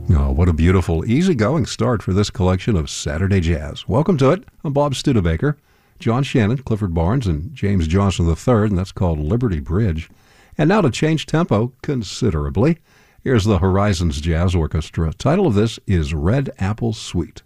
Oh, what a beautiful, easygoing start for this collection of Saturday Jazz. Welcome to it. I'm Bob Studebaker, John Shannon, Clifford Barnes, and James Johnson III, and that's called Liberty Bridge. And now to change tempo considerably, here's the Horizons Jazz Orchestra. Title of this is Red Apple Suite.